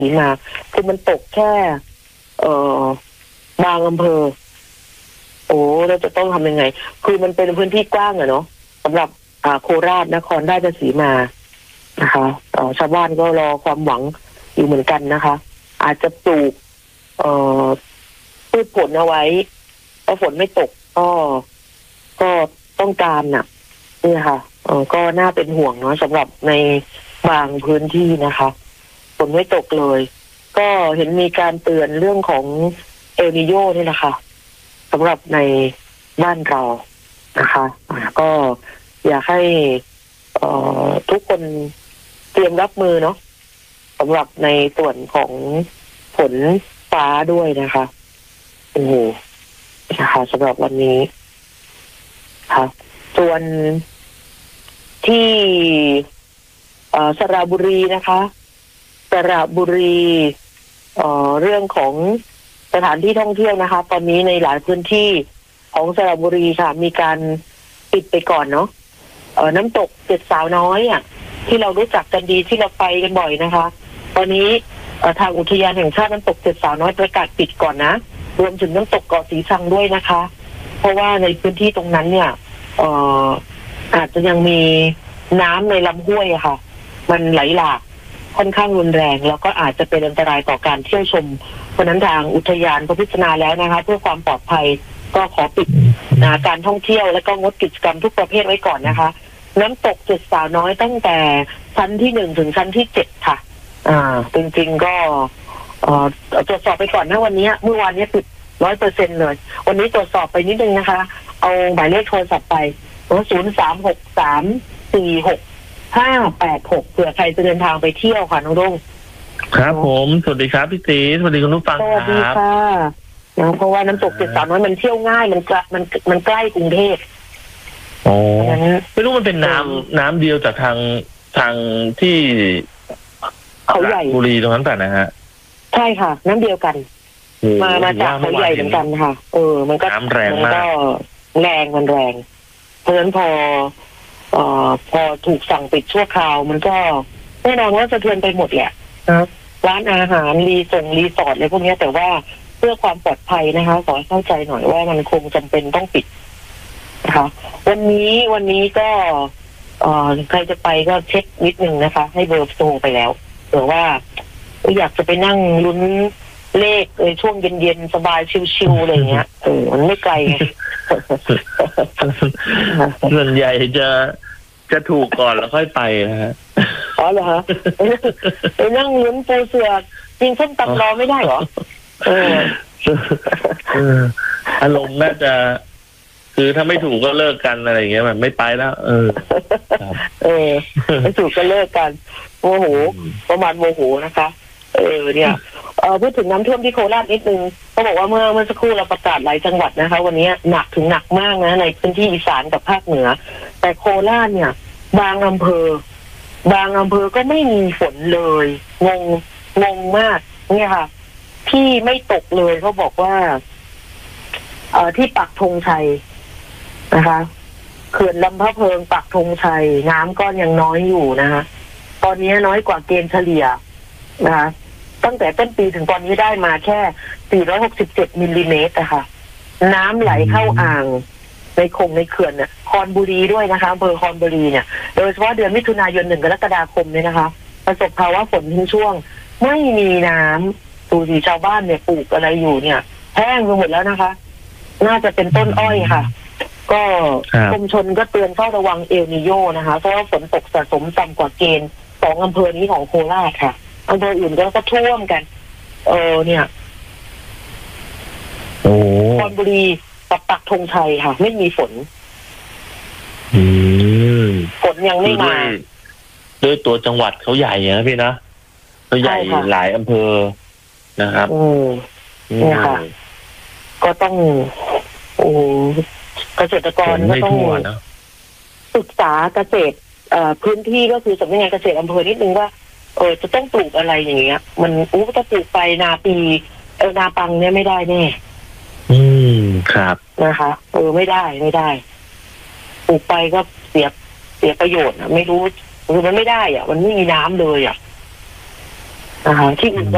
สีมาคือมันตกแค่เอ่อบางอำเภอโอ้เราจะต้องทำยังไงคือมันเป็นพื้นที่กว้างอะเนาะสำหรับโคราชนครราชสีมานะคะชาวบ้านก็รอความหวังอยู่เหมือนกันนะคะอาจจะปลูกพืชผลเอาไว้ถ้าฝนไม่ตกก็ต้องการน่ะนี่ค่ะก็น่าเป็นห่วงเนาะสำหรับในบางพื้นที่นะคะฝนไม่ตกเลยก็เห็นมีการเตือนเรื่องของเอลนีโญนี่แหละค่ะสำหรับในบ้านเรานะคะก็อยากให้ทุกคนเตรียมรับมือเนาะสำหรับในส่วนของฝนฟ้าด้วยนะคะโอ้โหนะคะสำหรับวันนี้ค่ะส่วนที่สระบุรีนะคะสระบุรีเรื่องของสถานที่ท่องเที่ยวนะคะตอนนี้ในหลายพื้นที่ของสระบุรีค่ะมีการปิดไปก่อนเนาะน้ำตกเจ็ดสาวน้อยอ่ะที่เรารู้จักกันดีที่เราไปกันบ่อยนะคะตอนนี้ทางอุทยานแห่งชาติน้ำตกเจ็ดสาวน้อยประกาศปิดก่อนนะรวมถึงน้ำตกเกาะสีชังด้วยนะคะเพราะว่าในพื้นที่ตรงนั้นเนี่ยอาจจะยังมีน้ำในลำห้วยอะค่ะมันไหลหลากค่อนข้างรุนแรงแล้วก็อาจจะเป็นอันตรายต่อการเที่ยวชมเพราะนั้นทางอุทยานก็พิจารณาแล้วนะคะเพื่อความปลอดภัยก็ขอปิดการท่องเที่ยวและก็งดกิจกรรมทุกประเภทไว้ก่อนนะคะน้ำตกเจ็ดสาวน้อยตั้งแต่ชั้นที่1ถึงชั้นที่7ค่ะจริงๆก็ตรวจสอบไปก่อนนะวันนี้เมื่อวานนี้ปิด 100% เลยวันนี้ตรวจสอบไปนิดนึงนะคะเอาหมายเลขโทรศัพท์ไป0363465586เผื่อใครจะเดินทางไปเที่ยวค่ะน้องรุ่งครับผมสวัสดีครับพี่ตีสวัสดีคุณผู้ฟังครับสวัสดีค่ะนะเพราะว่าน้ำตกเจ็ดสาวน้อยมันเที่ยวง่ายมันใกล้กรุงเทพอ๋อไม่รู้มันเป็นน้ำเดียวจากทางที่เขาใหญ่บุรีตรงนั้นแต่นะฮะใช่ค่ะน้ำเดียวกันมาจากเขาใหญ่เหมือนกันค่ะมันก็น้ำแรงมากมันแรงเพราะฉะนั้นพอถูกสั่งปิดชั่วคราวมันก็แน่นอนว่าสะเทือนไปหมดแหละนะร้านอาหารรีสอร์ทอะไรพวกนี้แต่ว่าเพื่อความปลอดภัยนะคะขอให้เข้าใจหน่อยว่ามันคงจำเป็นต้องปิดนะคะวันนี้ก็ใครจะไปก็เช็คนิดนึงนะคะให้เบอร์โทรไปแล้วเผื่อว่าอยากจะไปนั่งลุ้นเลขช่วงเย็นๆสบายชิวๆอะไรเงี้ยมันไม่ไกลไงส่วนใหญ่จะถูกก่อนแล้วค่อยไปนะฮะอ๋อเหรอฮะไปนั่งลุ้นปูเสือกกินส้มตำรอไม่ได้เหรออารมณ์น่าจะคือถ้าไม่ถูกก็เลิกกันอะไรอย่างเงี้ยมันไม่ไปแล้วไม่ถูกก็เลิกกันโมโหประมาณโมโหนะคะเนี่ยพูดถึงน้ำท่วมที่โคราชนิดนึงเขาบอกว่าเมื่อสักครู่เราประกาศหลายจังหวัดนะคะวันนี้หนักถึงหนักมากนะในพื้นที่อีสานกับภาคเหนือแต่โคราชเนี่ยบางอำเภอก็ไม่มีฝนเลยงงมากเนี่ยค่ะที่ไม่ตกเลยเขาบอกว่าที่ปักธงชัยนะคะเขื่อนลำพะเพิงปักธงชัยน้ำก็ยังน้อยอยู่นะคะตอนนี้น้อยกว่าเกณฑ์เฉลี่ยนะคะตั้งแต่ต้นปีถึงตอนนี้ได้มาแค่467มิลลิเมตรนะคะน้ำไหลเข้าอ่างในเขื่อนเนี่ยคอนบุรีด้วยนะคะอำเภอคอนบุรีเนี่ยโดยเฉพาะเดือนมิถุนายน1 กรกฎาคมเนี่ยนะคะประสบภาวะฝนทิ้งช่วงไม่มีน้ำดูสิชาวบ้านเนี่ยปลูกอะไรอยู่เนี่ยแห้งไปหมดแล้วนะคะน่าจะเป็นต้นอ้อยค่ะก็กรมชลก็เตือนเฝ้าระวังเอลนีโญนะคะเพราะว่าฝนตกสะสมต่ำกว่าเกณฑ์2อำเภอนี้ของโคราชค่ะอำเภออื่นก็ท่วมกันเนี่ยคอนบุรีกับปักธงชัยค่ะไม่มีฝนฝนยังไม่มาด้วยตัวจังหวัดเขาใหญ่นะพี่นะเขาใหญ่หลายอำเภอนะครับเนี่ยค่ะก็ต้องเกษตรกรก็ต้องศึกษาเกษตรพื้นที่ก็คือสำนักงานเกษตรอำเภอนิดนึงว่าจะต้องปลูกอะไรอย่างเงี้ยมันถ้าปลูกไปนาปีนาปังเนี่ยไม่ได้แน่ครับนะคะไม่ได้ปลูกไปก็เสียประโยชน์ไม่รู้คือมันไม่ได้มันไม่มีน้ำเลยนะคะที่อื่น